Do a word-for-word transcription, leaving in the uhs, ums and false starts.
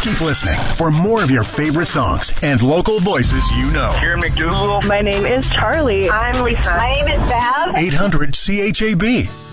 Keep listening for more of your favorite songs and local voices you know. Here McDougal. My name is Charlie. I'm Lisa. My name is Val. eight hundred C H A B.